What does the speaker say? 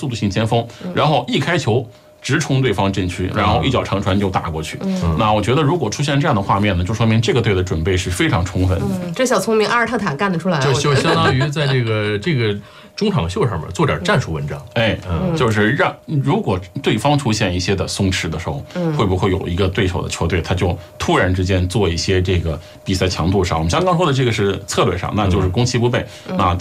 速度性前锋，然后一开球直冲对方阵区，然后一脚长传就打过去。那我觉得如果出现这样的画面呢，就说明这个队的准备是非常充分。 这小聪明阿尔特塔干得出来， 就相当于在这个中场秀上面做点战术文章。 就是如果对方出现一些的松弛的时候，会不会有一个对手的球队他就突然之间做一些这个比赛强度上，我们刚刚说的这个是策略上，那就是攻其不备啊。